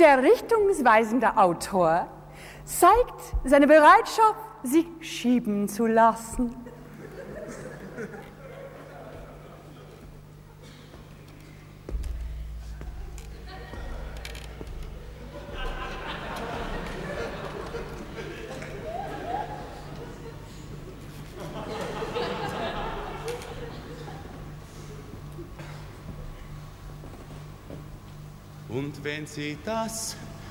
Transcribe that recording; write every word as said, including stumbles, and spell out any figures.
Der richtungsweisende Autor zeigt seine Bereitschaft, sich schieben zu lassen. Und wenn Sie das